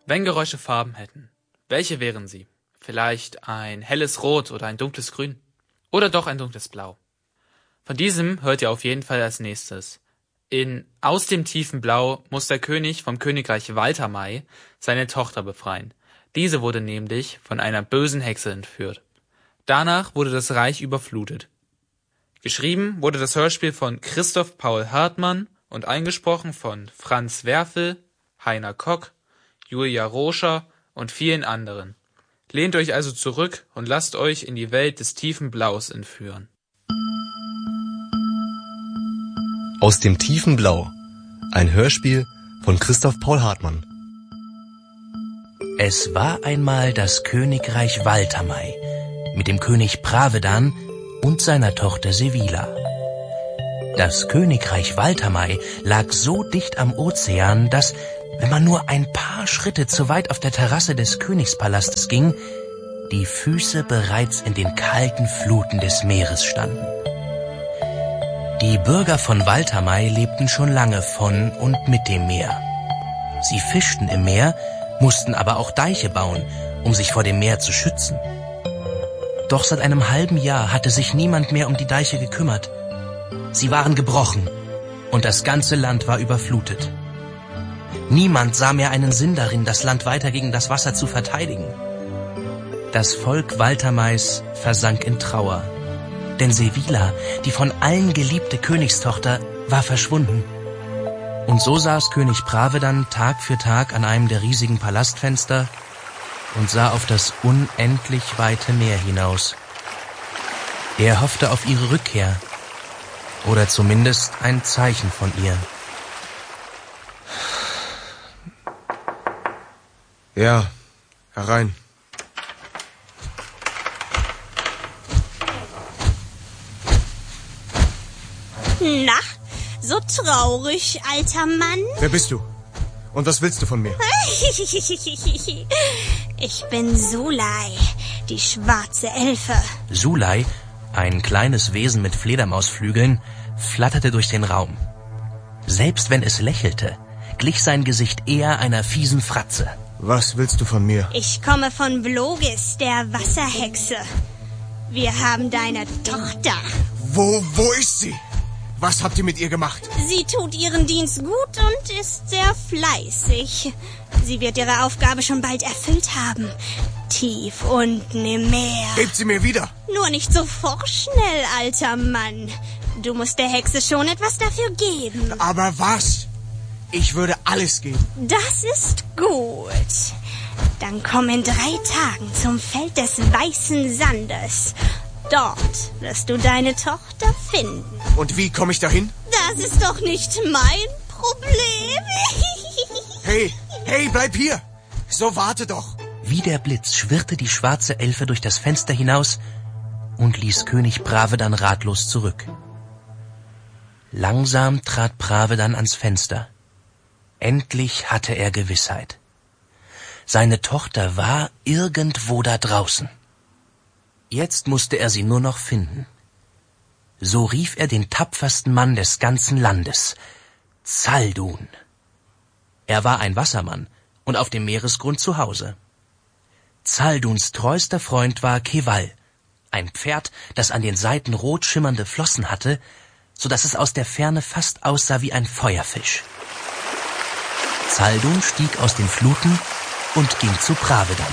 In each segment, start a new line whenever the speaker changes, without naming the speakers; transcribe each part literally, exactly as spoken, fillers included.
Wenn Geräusche Farben hätten, welche wären sie? Vielleicht ein helles Rot oder ein dunkles Grün? Oder doch ein dunkles Blau? Von diesem hört ihr auf jeden Fall als nächstes. In Aus dem tiefen Blau muss der König vom Königreich Waltermai seine Tochter befreien. Diese wurde nämlich von einer bösen Hexe entführt. Danach wurde das Reich überflutet. Geschrieben wurde das Hörspiel von Christoph Paul Hartmann und eingesprochen von Franz Werfel, Heiner Kock, Julia Roscher und vielen anderen. Lehnt euch also zurück und lasst euch in die Welt des tiefen Blaus entführen.
Aus dem tiefen Blau. Ein Hörspiel von Christoph Paul Hartmann.
Es war einmal das Königreich Waltermai mit dem König Bravedan und seiner Tochter Sevilla. Das Königreich Waltermai lag so dicht am Ozean, dass, wenn man nur ein paar Schritte zu weit auf der Terrasse des Königspalastes ging, die Füße bereits in den kalten Fluten des Meeres standen. Die Bürger von Waltermai lebten schon lange von und mit dem Meer. Sie fischten im Meer, mussten aber auch Deiche bauen, um sich vor dem Meer zu schützen. Doch seit einem halben Jahr hatte sich niemand mehr um die Deiche gekümmert. Sie waren gebrochen und das ganze Land war überflutet. Niemand sah mehr einen Sinn darin, das Land weiter gegen das Wasser zu verteidigen. Das Volk Waltermais versank in Trauer. Denn Sevilla, die von allen geliebte Königstochter, war verschwunden. Und so saß König Bravedan Tag für Tag an einem der riesigen Palastfenster und sah auf das unendlich weite Meer hinaus. Er hoffte auf ihre Rückkehr oder zumindest ein Zeichen von ihr.
Ja, herein.
Na, so traurig, alter Mann?
Wer bist du? Und was willst du von mir?
Ich bin Sulei, die schwarze Elfe.
Sulei, ein kleines Wesen mit Fledermausflügeln, flatterte durch den Raum. Selbst wenn es lächelte, glich sein Gesicht eher einer fiesen Fratze.
Was willst du von mir?
Ich komme von Blogis, der Wasserhexe. Wir haben deine Tochter.
Wo, wo ist sie? Was habt ihr mit ihr gemacht?
Sie tut ihren Dienst gut und ist sehr fleißig. Sie wird ihre Aufgabe schon bald erfüllt haben. Tief unten im Meer.
Gebt sie mir wieder!
Nur nicht so vorschnell, alter Mann. Du musst der Hexe schon etwas dafür geben.
Aber was? Ich würde alles geben.
Das ist gut. Dann komm in drei Tagen zum Feld des weißen Sandes. Dort wirst du deine Tochter finden.
Und wie komme ich dahin?
Das ist doch nicht mein Problem.
Hey, hey, bleib hier! So, warte doch!
Wie der Blitz schwirrte die schwarze Elfe durch das Fenster hinaus und ließ König Bravedan ratlos zurück. Langsam trat Bravedan ans Fenster. Endlich hatte er Gewissheit. Seine Tochter war irgendwo da draußen. Jetzt musste er sie nur noch finden. So rief er den tapfersten Mann des ganzen Landes, Zaldun. Er war ein Wassermann und auf dem Meeresgrund zu Hause. Zalduns treuster Freund war Keval, ein Pferd, das an den Seiten rot schimmernde Flossen hatte, so dass es aus der Ferne fast aussah wie ein Feuerfisch. Zaldun stieg aus den Fluten und ging zu Bravedan.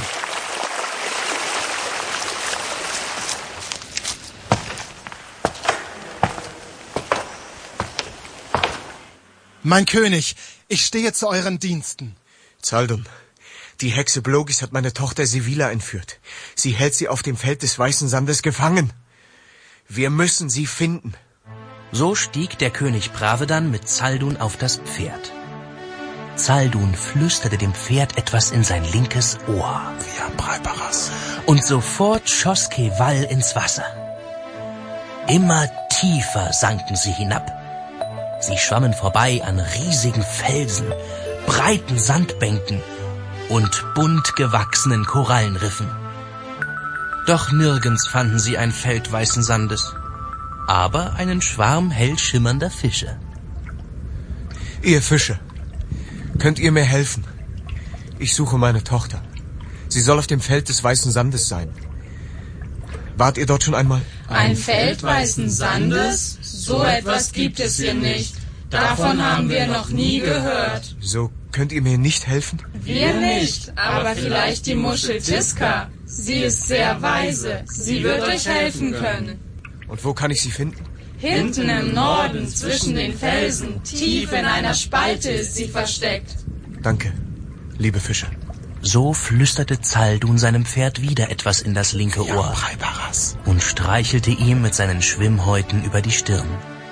Mein König, ich stehe zu euren Diensten.
Zaldun, die Hexe Blogis hat meine Tochter Sevilla entführt. Sie hält sie auf dem Feld des weißen Sandes gefangen. Wir müssen sie finden.
So stieg der König Bravedan mit Zaldun auf das Pferd. Zaldun flüsterte dem Pferd etwas in sein linkes Ohr.
Wie am Breiparas.
Und sofort schoss Keval ins Wasser. Immer tiefer sanken sie hinab. Sie schwammen vorbei an riesigen Felsen, breiten Sandbänken und bunt gewachsenen Korallenriffen. Doch nirgends fanden sie ein Feld weißen Sandes, aber einen Schwarm hell schimmernder Fische.
Ihr Fische, könnt ihr mir helfen? Ich suche meine Tochter. Sie soll auf dem Feld des weißen Sandes sein. Wart ihr dort schon einmal?
Ein Feld weißen Sandes? So etwas gibt es hier nicht. Davon haben wir noch nie gehört.
So könnt ihr mir nicht helfen?
Wir nicht, aber vielleicht die Muschel Tiska. Sie ist sehr weise. Sie wird euch helfen können.
Und wo kann ich sie finden?
Hinten im Norden, zwischen den Felsen, tief in einer Spalte ist sie versteckt.
Danke, liebe Fische.
So flüsterte Zaldun seinem Pferd wieder etwas in das linke Ohr und streichelte ihm mit seinen Schwimmhäuten über die Stirn.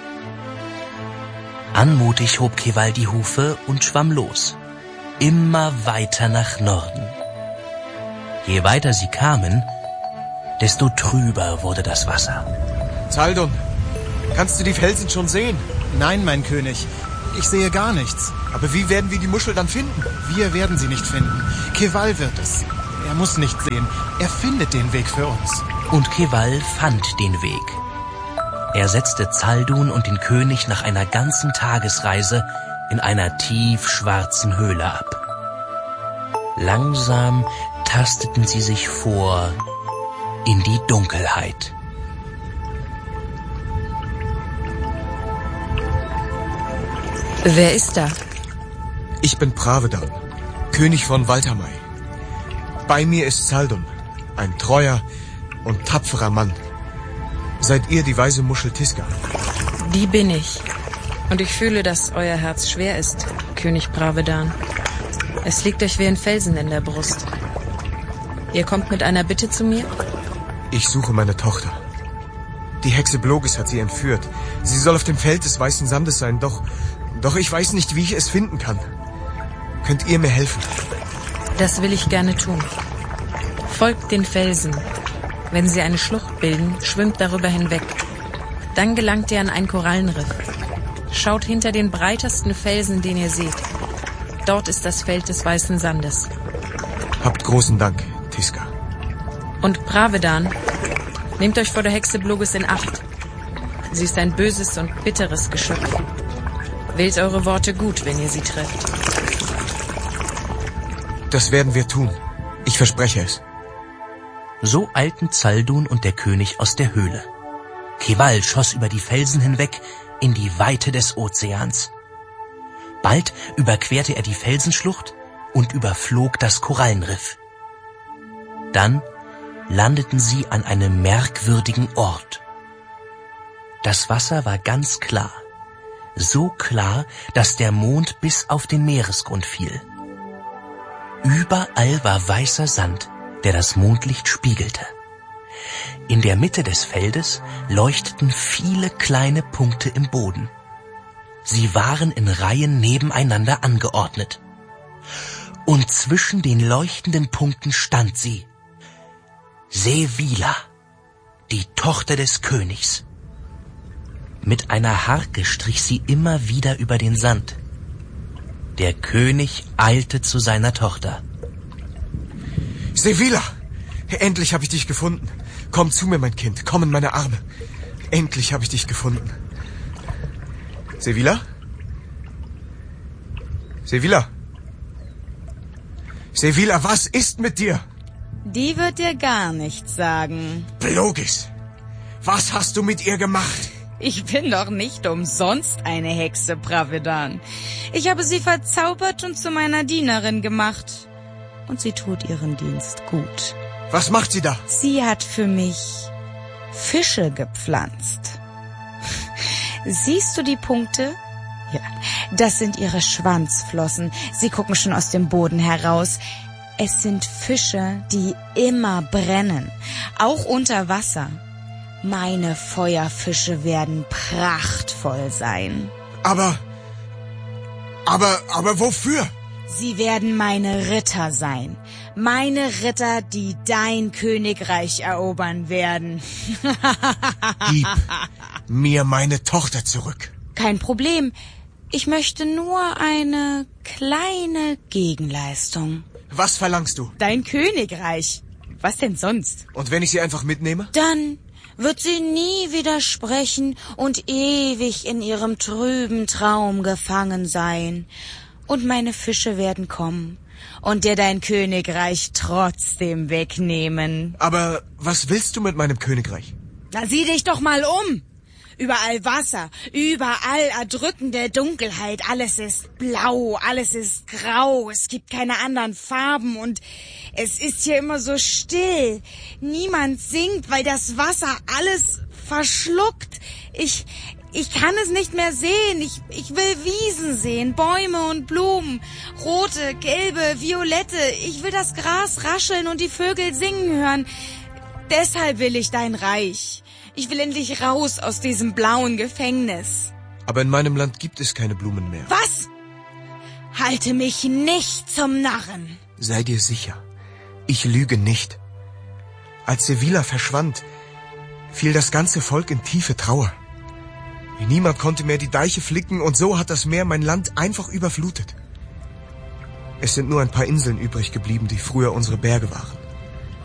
Anmutig hob Keval die Hufe und schwamm los, immer weiter nach Norden. Je weiter sie kamen, desto trüber wurde das Wasser.
Zaldun, kannst du die Felsen schon sehen?
Nein, mein König, ich sehe gar nichts.
Aber wie werden wir die Muschel dann finden?
Wir werden sie nicht finden. Keval wird es. Er muss nicht sehen. Er findet den Weg für uns.
Und Keval fand den Weg. Er setzte Zaldun und den König nach einer ganzen Tagesreise in einer tiefschwarzen Höhle ab. Langsam tasteten sie sich vor in die Dunkelheit.
Wer ist da?
Ich bin Pravedan, König von Waltamai. Bei mir ist Zaldun, ein treuer und tapferer Mann. Seid ihr die weise Muschel Tiska?
Die bin ich. Und ich fühle, dass euer Herz schwer ist, König Pravedan. Es liegt euch wie ein Felsen in der Brust. Ihr kommt mit einer Bitte zu mir?
Ich suche meine Tochter. Die Hexe Blogis hat sie entführt. Sie soll auf dem Feld des weißen Sandes sein, doch, doch ich weiß nicht, wie ich es finden kann. Könnt ihr mir helfen?
Das will ich gerne tun. Folgt den Felsen. Wenn sie eine Schlucht bilden, schwimmt darüber hinweg. Dann gelangt ihr an ein Korallenriff. Schaut hinter den breitesten Felsen, den ihr seht. Dort ist das Feld des weißen Sandes.
Habt großen Dank, Tiska.
Und Pravedan, nehmt euch vor der Hexe Blogis in Acht. Sie ist ein böses und bitteres Geschöpf. Wählt eure Worte gut, wenn ihr sie trefft.
Das werden wir tun. Ich verspreche es.
So eilten Zaldun und der König aus der Höhle. Keval schoss über die Felsen hinweg in die Weite des Ozeans. Bald überquerte er die Felsenschlucht und überflog das Korallenriff. Dann landeten sie an einem merkwürdigen Ort. Das Wasser war ganz klar, so klar, dass der Mond bis auf den Meeresgrund fiel. Überall war weißer Sand, der das Mondlicht spiegelte. In der Mitte des Feldes leuchteten viele kleine Punkte im Boden. Sie waren in Reihen nebeneinander angeordnet. Und zwischen den leuchtenden Punkten stand sie, Sevila, die Tochter des Königs. Mit einer Harke strich sie immer wieder über den Sand. Der König eilte zu seiner Tochter.
Sevila! Endlich habe ich dich gefunden. Komm zu mir, mein Kind. Komm in meine Arme. Endlich habe ich dich gefunden. Sevila? Sevila? Sevila, was ist mit dir?
Die wird dir gar nichts sagen.
Blogis, was hast du mit ihr gemacht?
Ich bin doch nicht umsonst eine Hexe, Pravedan. Ich habe sie verzaubert und zu meiner Dienerin gemacht. Und sie tut ihren Dienst gut.
Was macht sie da?
Sie hat für mich Fische gepflanzt. Siehst du die Punkte? Ja, das sind ihre Schwanzflossen. Sie gucken schon aus dem Boden heraus. Es sind Fische, die immer brennen, auch unter Wasser. Meine Feuerfische werden prachtvoll sein.
Aber, aber, aber wofür?
Sie werden meine Ritter sein. Meine Ritter, die dein Königreich erobern werden.
Gib mir meine Tochter zurück.
Kein Problem. Ich möchte nur eine kleine Gegenleistung.
Was verlangst du?
Dein Königreich. Was denn sonst?
Und wenn ich sie einfach mitnehme?
Dann wird sie nie widersprechen und ewig in ihrem trüben Traum gefangen sein. und meine Fische werden kommen und dir dein Königreich trotzdem wegnehmen.
Aber was willst du mit meinem Königreich?
Na, sieh dich doch mal um. Überall Wasser, überall erdrückende Dunkelheit, alles ist blau, alles ist grau, es gibt keine anderen Farben und es ist hier immer so still. Niemand singt, weil das Wasser alles verschluckt. Ich, ich kann es nicht mehr sehen. Ich, ich will Wiesen sehen, Bäume und Blumen, rote, gelbe, violette. Ich will das Gras rascheln und die Vögel singen hören. Deshalb will ich dein Reich. Ich will endlich raus aus diesem blauen Gefängnis.
Aber in meinem Land gibt es keine Blumen mehr.
Was? Halte mich nicht zum Narren.
Sei dir sicher, ich lüge nicht. Als Sevilla verschwand, fiel das ganze Volk in tiefe Trauer. Niemand konnte mehr die Deiche flicken und so hat das Meer mein Land einfach überflutet. Es sind nur ein paar Inseln übrig geblieben, die früher unsere Berge waren.